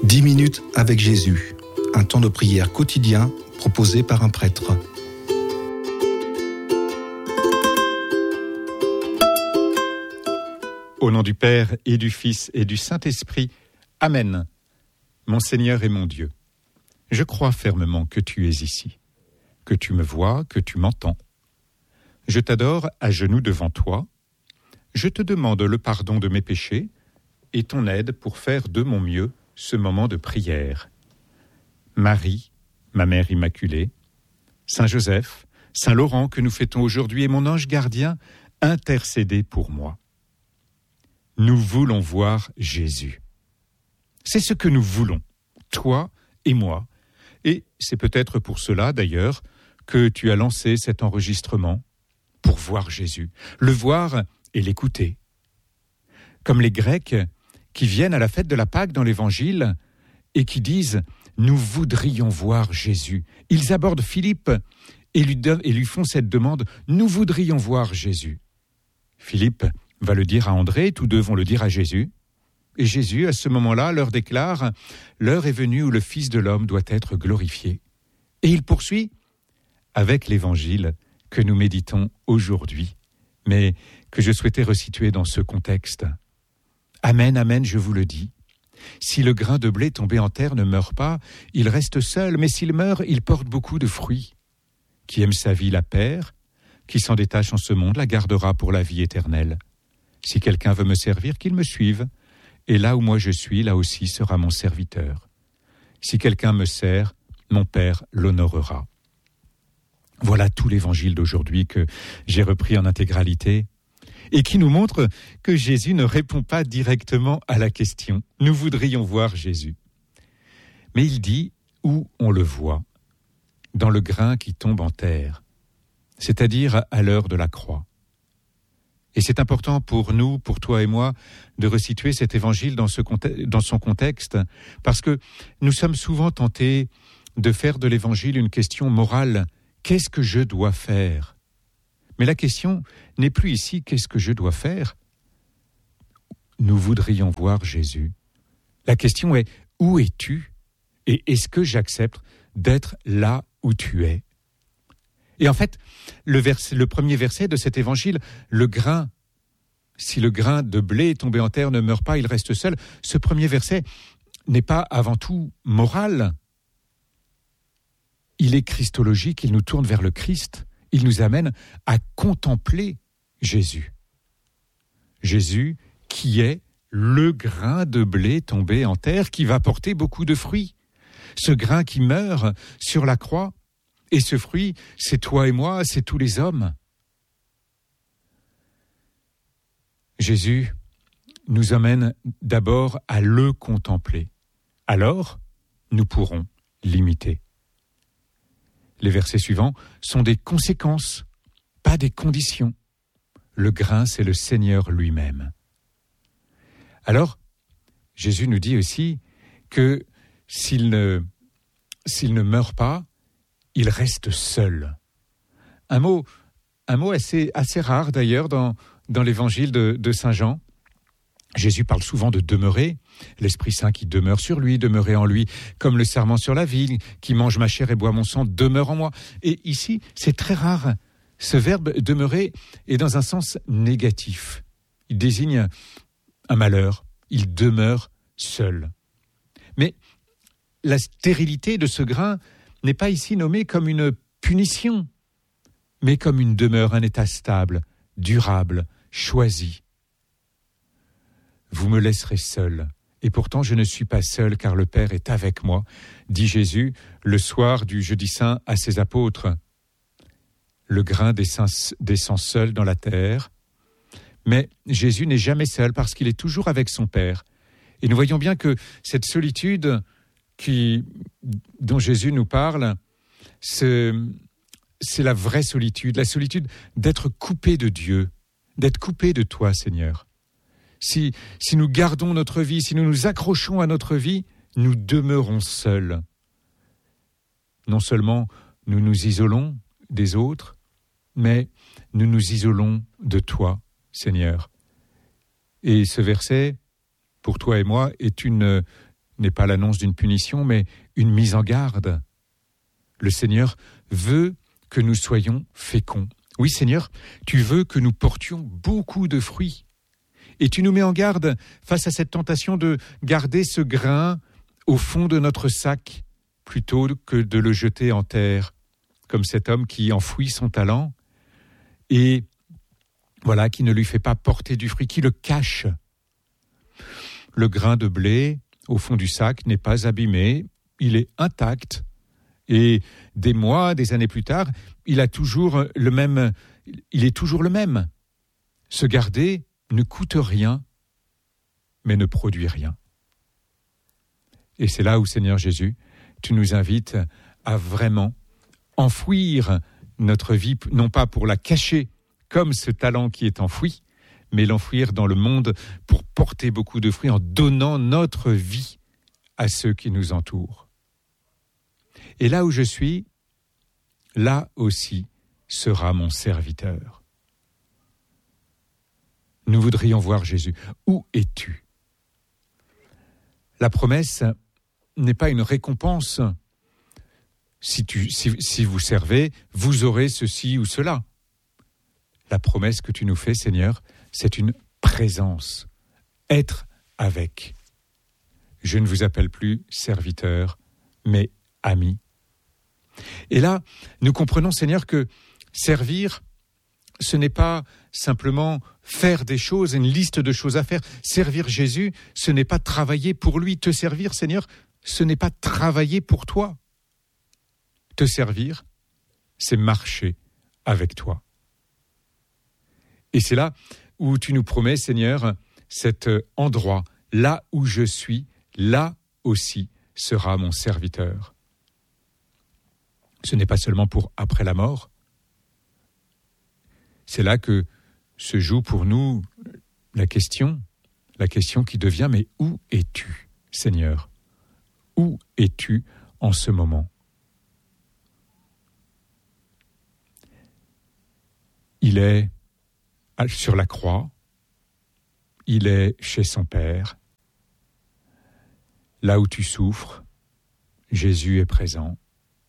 10 minutes avec Jésus, un temps de prière quotidien proposé par un prêtre. Au nom du Père et du Fils et du Saint-Esprit, Amen. Mon Seigneur et mon Dieu, je crois fermement que tu es ici, que tu me vois, que tu m'entends. Je t'adore à genoux devant toi. Je te demande le pardon de mes péchés et ton aide pour faire de mon mieux ce moment de prière. Marie, ma mère immaculée, Saint Joseph, Saint Laurent que nous fêtons aujourd'hui et mon ange gardien, intercédez pour moi. Nous voulons voir Jésus. C'est ce que nous voulons, toi et moi. Et c'est peut-être pour cela, d'ailleurs, que tu as lancé cet enregistrement, pour voir Jésus, le voir et l'écouter. Comme les Grecs qui viennent à la fête de la Pâque dans l'Évangile et qui disent « Nous voudrions voir Jésus ». Ils abordent Philippe et lui font cette demande « Nous voudrions voir Jésus ». Philippe va le dire à André, tous deux vont le dire à Jésus. Et Jésus, à ce moment-là, leur déclare « L'heure est venue où le Fils de l'homme doit être glorifié ». Et il poursuit avec l'Évangile que nous méditons aujourd'hui, mais que je souhaitais resituer dans ce contexte. Amen, amen, je vous le dis. Si le grain de blé tombé en terre ne meurt pas, il reste seul, mais s'il meurt, il porte beaucoup de fruits. Qui aime sa vie la perd, qui s'en détache en ce monde la gardera pour la vie éternelle. Si quelqu'un veut me servir, qu'il me suive, et là où moi je suis, là aussi sera mon serviteur. Si quelqu'un me sert, mon Père l'honorera. Voilà tout l'évangile d'aujourd'hui que j'ai repris en intégralité et qui nous montre que Jésus ne répond pas directement à la question. Nous voudrions voir Jésus. Mais il dit où on le voit, dans le grain qui tombe en terre, c'est-à-dire à l'heure de la croix. Et c'est important pour nous, pour toi et moi, de resituer cet évangile dans son contexte, parce que nous sommes souvent tentés de faire de l'évangile une question morale. Qu'est-ce que je dois faire ? Mais la question n'est plus ici, qu'est-ce que je dois faire ? Nous voudrions voir Jésus. La question est, où es-tu ? Et est-ce que j'accepte d'être là où tu es ? Et en fait, le premier verset de cet évangile, le grain, si le grain de blé tombé en terre ne meurt pas, il reste seul. Ce premier verset n'est pas avant tout moral. Il est christologique, il nous tourne vers le Christ. Il nous amène à contempler Jésus. Jésus qui est le grain de blé tombé en terre qui va porter beaucoup de fruits. Ce grain qui meurt sur la croix. Et ce fruit, c'est toi et moi, c'est tous les hommes. Jésus nous amène d'abord à le contempler. Alors, nous pourrons l'imiter. Les versets suivants sont des conséquences, pas des conditions. Le grain, c'est le Seigneur lui-même. Alors, Jésus nous dit aussi que s'il ne meurt pas, il reste seul. Un mot assez rare d'ailleurs dans l'évangile de Saint Jean. Jésus parle souvent de demeurer, l'Esprit Saint qui demeure sur lui, demeurer en lui, comme le serment sur la vigne, qui mange ma chair et boit mon sang, demeure en moi. Et ici, c'est très rare. Ce verbe demeurer est dans un sens négatif. Il désigne un malheur. Il demeure seul. Mais la stérilité de ce grain n'est pas ici nommée comme une punition, mais comme une demeure, un état stable, durable, choisi. Vous me laisserez seul, et pourtant je ne suis pas seul, car le Père est avec moi, dit Jésus le soir du jeudi saint à ses apôtres. Le grain descend seul dans la terre, mais Jésus n'est jamais seul parce qu'il est toujours avec son Père. Et nous voyons bien que cette solitude dont Jésus nous parle, c'est la vraie solitude, la solitude d'être coupé de Dieu, d'être coupé de toi, Seigneur. Si nous gardons notre vie, si nous nous accrochons à notre vie, nous demeurons seuls. Non seulement nous nous isolons des autres, mais nous nous isolons de toi, Seigneur. Et ce verset, pour toi et moi, est une n'est pas l'annonce d'une punition, mais une mise en garde. Le Seigneur veut que nous soyons féconds. Oui, Seigneur, tu veux que nous portions beaucoup de fruits. Et tu nous mets en garde face à cette tentation de garder ce grain au fond de notre sac, plutôt que de le jeter en terre, comme cet homme qui enfouit son talent et voilà, qui ne lui fait pas porter du fruit, qui le cache. Le grain de blé au fond du sac n'est pas abîmé, il est intact. Et des mois, des années plus tard, il est toujours le même. Se garder ne coûte rien, mais ne produit rien. Et c'est là où, Seigneur Jésus, tu nous invites à vraiment enfouir notre vie, non pas pour la cacher comme ce talent qui est enfoui, mais l'enfouir dans le monde pour porter beaucoup de fruits en donnant notre vie à ceux qui nous entourent. Et là où je suis, là aussi sera mon serviteur. Nous voudrions voir Jésus. Où es-tu ? La promesse n'est pas une récompense. Si vous servez, vous aurez ceci ou cela. La promesse que tu nous fais, Seigneur, c'est une présence. Être avec. Je ne vous appelle plus serviteur, mais ami. Et là, nous comprenons, Seigneur, que servir, ce n'est pas simplement faire des choses, une liste de choses à faire. Servir Jésus, ce n'est pas travailler pour lui. Te servir, Seigneur, ce n'est pas travailler pour toi. Te servir, c'est marcher avec toi. Et c'est là où tu nous promets, Seigneur, cet endroit, là où je suis, là aussi sera mon serviteur. Ce n'est pas seulement pour après la mort. C'est là que se joue pour nous la question qui devient, mais où es-tu, Seigneur ? Où es-tu en ce moment ? Il est sur la croix, il est chez son Père. Là où tu souffres, Jésus est présent.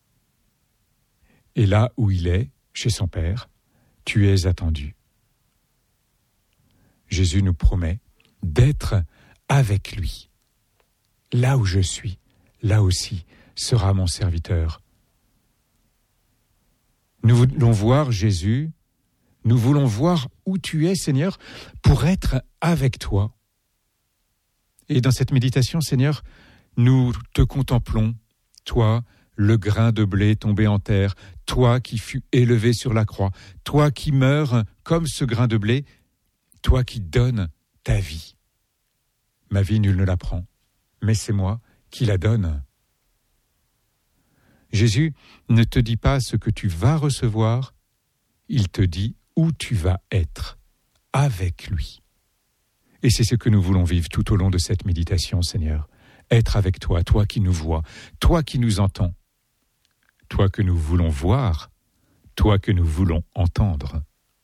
Et là où il est, chez son Père, tu es attendu. Jésus nous promet d'être avec lui. Là où je suis, là aussi sera mon serviteur. Nous voulons voir Jésus, nous voulons voir où tu es, Seigneur, pour être avec toi. Et dans cette méditation, Seigneur, nous te contemplons, toi, le grain de blé tombé en terre, toi qui fus élevé sur la croix, toi qui meurs comme ce grain de blé, toi qui donnes ta vie. Ma vie, nul ne la prend, mais c'est moi qui la donne. Jésus ne te dit pas ce que tu vas recevoir, il te dit où tu vas être, avec lui. Et c'est ce que nous voulons vivre tout au long de cette méditation, Seigneur. Être avec toi, toi qui nous vois, toi qui nous entends, toi que nous voulons voir, toi que nous voulons entendre.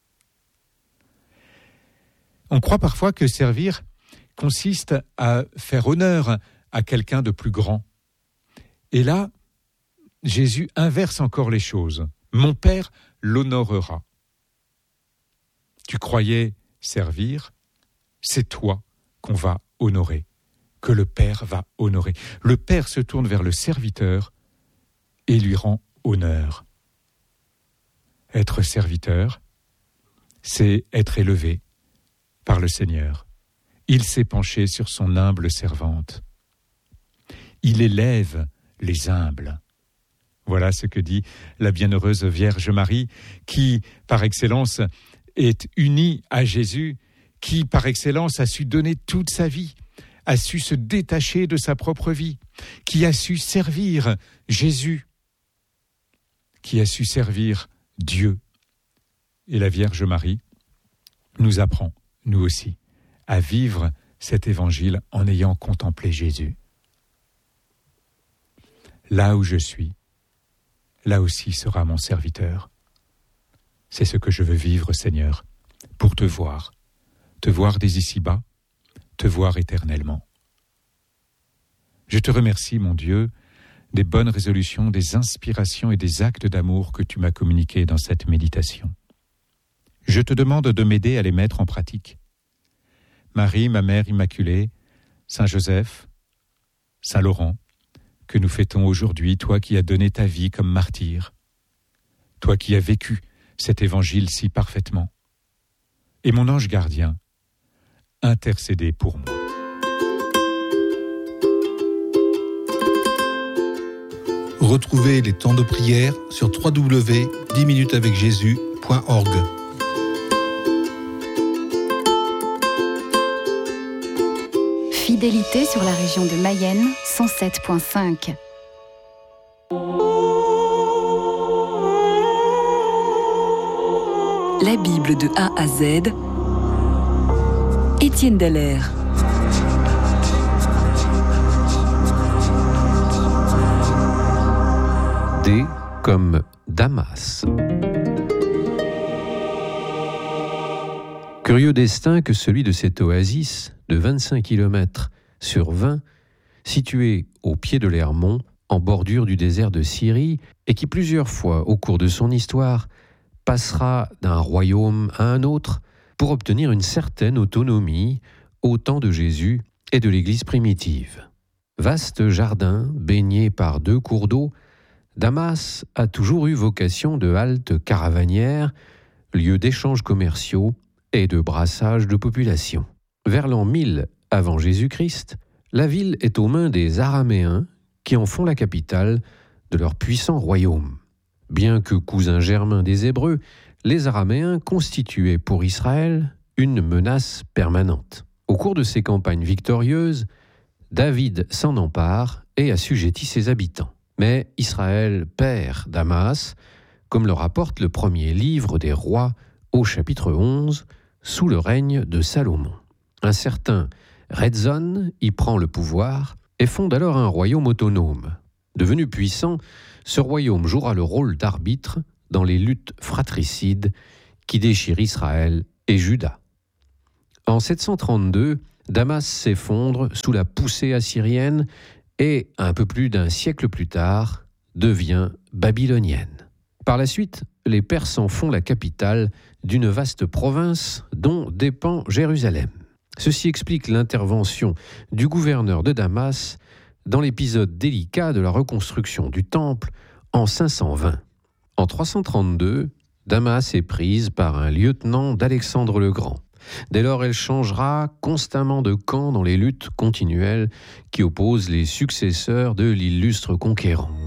On croit parfois que servir consiste à faire honneur à quelqu'un de plus grand. Et là, Jésus inverse encore les choses. Mon Père l'honorera. Tu croyais servir, c'est toi qu'on va honorer, que le Père va honorer. Le Père se tourne vers le serviteur et lui rend honneur. Être serviteur, c'est être élevé par le Seigneur. Il s'est penché sur son humble servante. Il élève les humbles. Voilà ce que dit la bienheureuse Vierge Marie, qui, par excellence, est unie à Jésus, qui, par excellence, a su donner toute sa vie, a su se détacher de sa propre vie, qui a su servir Jésus, qui a su servir Dieu. Et la Vierge Marie nous apprend, nous aussi, à vivre cet évangile en ayant contemplé Jésus. Là où je suis, là aussi sera mon serviteur. C'est ce que je veux vivre, Seigneur, pour te voir dès ici-bas, te voir éternellement. Je te remercie, mon Dieu, des bonnes résolutions, des inspirations et des actes d'amour que tu m'as communiqués dans cette méditation. Je te demande de m'aider à les mettre en pratique. Marie, ma mère immaculée, Saint Joseph, Saint Laurent, que nous fêtons aujourd'hui, toi qui as donné ta vie comme martyr, toi qui as vécu cet évangile si parfaitement. Et mon ange gardien, intercédez pour moi. Retrouvez les temps de prière sur www.10minutesavecjésus.org. Fidélité sur la région de Mayenne, 107.5. La Bible de A à Z, Étienne Dallaire. D comme Damas. Curieux destin que celui de cette oasis de 25 km sur 20, située au pied de l'Hermon, en bordure du désert de Syrie, et qui plusieurs fois au cours de son histoire passera d'un royaume à un autre pour obtenir une certaine autonomie au temps de Jésus et de l'Église primitive. Vaste jardin baigné par 2 cours d'eau, Damas a toujours eu vocation de halte caravanière, lieu d'échanges commerciaux et de brassage de population. Vers l'an 1000 avant Jésus-Christ, la ville est aux mains des Araméens qui en font la capitale de leur puissant royaume. Bien que cousins germains des Hébreux, les Araméens constituaient pour Israël une menace permanente. Au cours de ces campagnes victorieuses, David s'en empare et assujettit ses habitants. Mais Israël perd Damas, comme le rapporte le premier livre des rois au chapitre 11, sous le règne de Salomon. Un certain Redzon y prend le pouvoir et fonde alors un royaume autonome. Devenu puissant, ce royaume jouera le rôle d'arbitre dans les luttes fratricides qui déchirent Israël et Juda. En 732, Damas s'effondre sous la poussée assyrienne et, un peu plus d'un siècle plus tard, devient babylonienne. Par la suite, les Perses en font la capitale d'une vaste province dont dépend Jérusalem. Ceci explique l'intervention du gouverneur de Damas dans l'épisode délicat de la reconstruction du temple en 520. En 332, Damas est prise par un lieutenant d'Alexandre le Grand. Dès lors, elle changera constamment de camp dans les luttes continuelles qui opposent les successeurs de l'illustre conquérant.